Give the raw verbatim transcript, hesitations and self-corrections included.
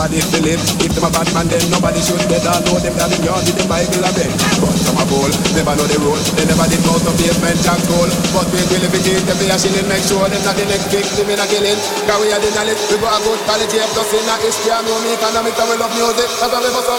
Body fill it. If them a bad man, then nobody should dead. All know them that in yard with the Bible a beg. But some a bowl, never know the rule. They never did go to basement jack goal. But we will if it is, them be a shilling. Make sure them not the next victim in a killing. Cause we are the knowledge. We got a good quality of plus in a history. I know me economics and we love music. That's why we bust up